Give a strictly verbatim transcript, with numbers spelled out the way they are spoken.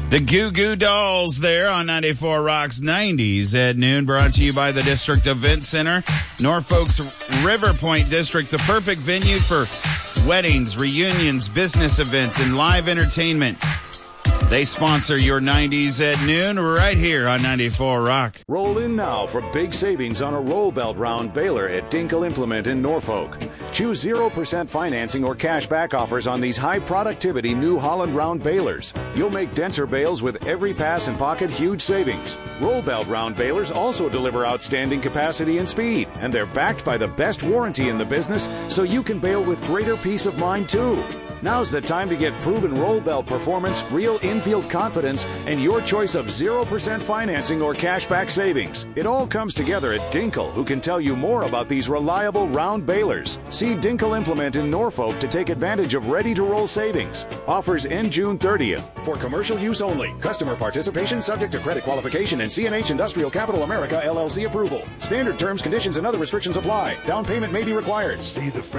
The Goo Goo Dolls there on ninety-four Rock's nineties at noon, brought to you by the District Event Center, Norfolk's River Point District, the perfect venue for weddings, reunions, business events, and live entertainment. They sponsor your nineties at noon right here on ninety-four Rock. Roll in now for big savings on a roll belt round baler at Dinkel Implement in Norfolk. Choose zero percent financing or cash back offers on these high productivity New Holland round balers. You'll make denser bales with every pass and pocket huge savings. Roll belt round balers also deliver outstanding capacity and speed, and they're backed by the best warranty in the business, so you can bale with greater peace of mind too. Now's the time to get proven roll belt performance, real infield confidence, and your choice of zero percent financing or cashback savings. It all comes together at Dinkel, who can tell you more about these reliable round balers. See Dinkel Implement in Norfolk to take advantage of ready-to-roll savings. Offers end June thirtieth. For commercial use only. Customer participation subject to credit qualification and C and H Industrial Capital America L L C approval. Standard terms, conditions, and other restrictions apply. Down payment may be required.